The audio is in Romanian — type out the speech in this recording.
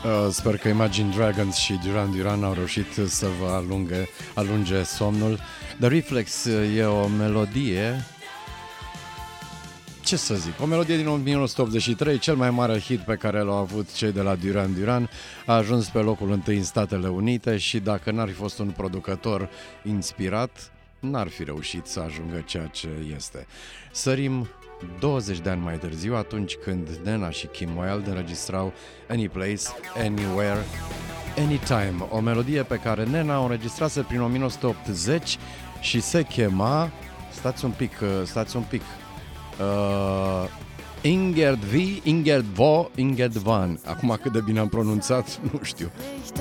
Sper că Imagine Dragons și Duran Duran au reușit să vă alunge somnul. The Reflex e o melodie, ce să zic, o melodie din 1983, cel mai mare hit pe care l-au avut cei de la Duran Duran. A ajuns pe locul 1 în Statele Unite și dacă n-ar fi fost un producător inspirat, n-ar fi reușit să ajungă ceea ce este. Sărim 20 de ani mai târziu, atunci când Nena și Kim Wilde înregistrau Any Place, Anywhere, Anytime, o melodie pe care Nena o înregistrase prin 1980 și se chema, stați un pic, Ingerd V, Ingerd Vo, Ingerd Van. Acum cât de bine am pronunțat, nu știu.